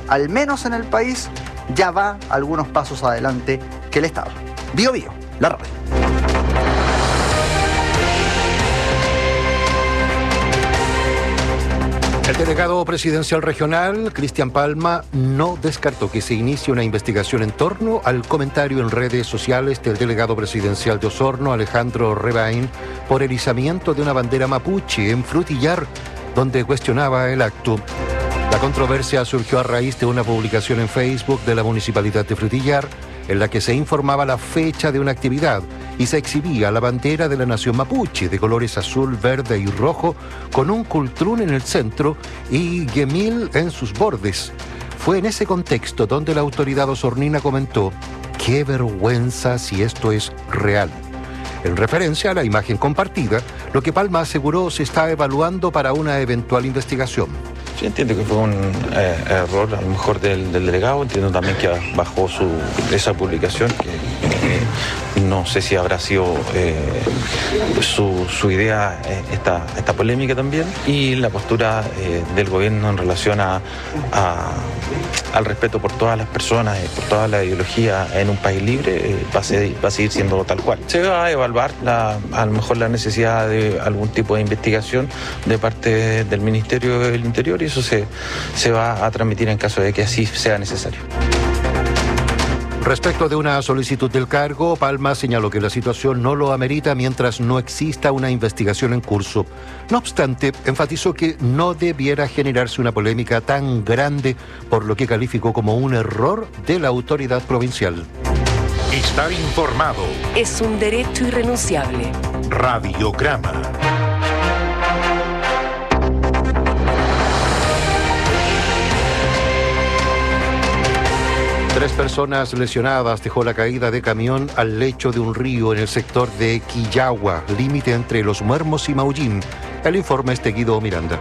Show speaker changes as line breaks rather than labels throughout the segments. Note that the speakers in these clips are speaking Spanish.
al menos en el país, ya va algunos pasos adelante que el Estado. Bío Bío, la radio.
El delegado presidencial regional, Cristian Palma, no descartó que se inicie una investigación en torno al comentario en redes sociales del delegado presidencial de Osorno, Alejandro Rebain, por el izamiento de una bandera mapuche en Frutillar, donde cuestionaba el acto. La controversia surgió a raíz de una publicación en Facebook de la Municipalidad de Frutillar, en la que se informaba la fecha de una actividad y se exhibía la bandera de la nación mapuche de colores azul, verde y rojo, con un cultrún en el centro y guemil en sus bordes. Fue en ese contexto donde la autoridad osornina comentó: ¡qué vergüenza si esto es real! En referencia a la imagen compartida, lo que Palma aseguró se está evaluando para una eventual investigación.
Yo entiendo que fue un error a lo mejor del delegado, entiendo también que bajó esa publicación, que no sé si habrá sido su idea esta polémica también, y la postura del gobierno en relación al respeto por todas las personas, por toda la ideología en un país libre, va a seguir siendo tal cual. Se va a evaluar a lo mejor la necesidad de algún tipo de investigación de parte del Ministerio del Interior, y eso se va a transmitir en caso de que así sea necesario.
Respecto de una solicitud del cargo, Palma señaló que la situación no lo amerita mientras no exista una investigación en curso. No obstante, enfatizó que no debiera generarse una polémica tan grande, por lo que calificó como un error de la autoridad provincial.
Estar informado
es un derecho irrenunciable.
Radiograma.
Tres personas lesionadas dejó la caída de camión al lecho de un río en el sector de Quillagua, límite entre Los Muermos y Maullín. El informe es de Guido Miranda.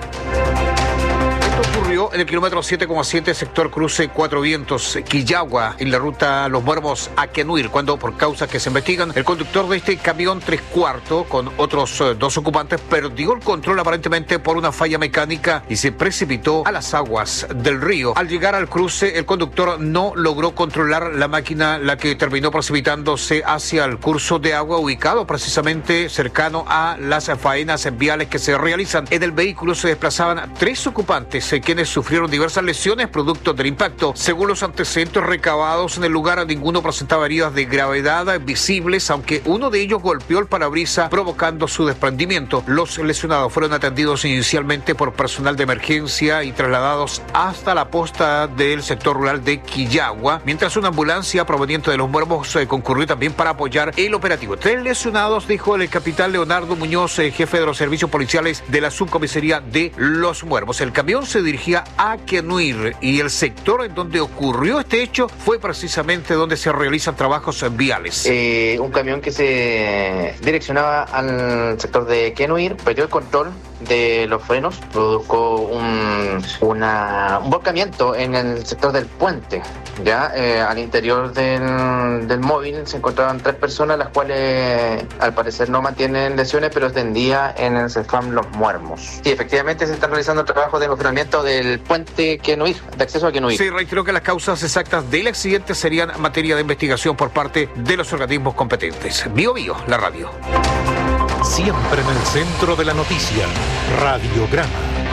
En el kilómetro 7,7, sector cruce Cuatro Vientos, Quillagua, en la ruta Los Muermos a Quenuir, cuando por causas que se investigan, el conductor de este camión 3/4 con otros dos ocupantes perdió el control aparentemente por una falla mecánica y se precipitó a las aguas del río. Al llegar al cruce, el conductor no logró controlar la máquina, la que terminó precipitándose hacia el curso de agua ubicado precisamente cercano a las faenas viales que se realizan. En el vehículo se desplazaban tres ocupantes, quienes sufrieron diversas lesiones producto del impacto. Según los antecedentes recabados en el lugar, ninguno presentaba heridas de gravedad visibles, aunque uno de ellos golpeó el parabrisas provocando su desprendimiento. Los lesionados fueron atendidos inicialmente por personal de emergencia y trasladados hasta la posta del sector rural de Quillagua, mientras una ambulancia proveniente de Los Muermos concurrió también para apoyar el operativo. Tres lesionados, dijo el capitán Leonardo Muñoz, jefe de los servicios policiales de la subcomisaría de Los Muermos. El camión se dirigía a Quenuir y el sector en donde ocurrió este hecho fue precisamente donde se realizan trabajos viales.
Un camión que se direccionaba al sector de Quenuir perdió el control de los frenos, produjo un volcamiento en el sector del puente. Ya al interior del móvil se encontraban tres personas, las cuales al parecer no mantienen lesiones, pero es de día en el CEFAM Los Muermos. Sí, efectivamente se está realizando el trabajo de mejoramiento del puente Quenuir, de acceso a Quenuir.
Se reiteró que las causas exactas del accidente serían materia de investigación por parte de los organismos competentes. Bío Bío, la radio.
Siempre en el centro de la noticia. Radiograma.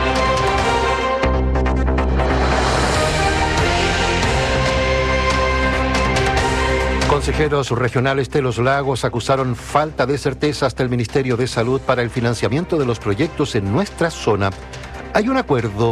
Consejeros regionales de Los Lagos acusaron falta de certezas del Ministerio de Salud para el financiamiento de los proyectos en nuestra zona. Hay un acuerdo